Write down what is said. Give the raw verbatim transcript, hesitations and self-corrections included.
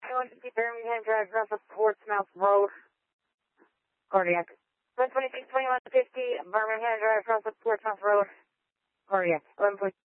one fifty Birmingham Drive, across the Portsmouth Road. Cardiac. one twenty-six twenty-one fifty Birmingham Drive, across the Portsmouth Road. Cardiac. eleven point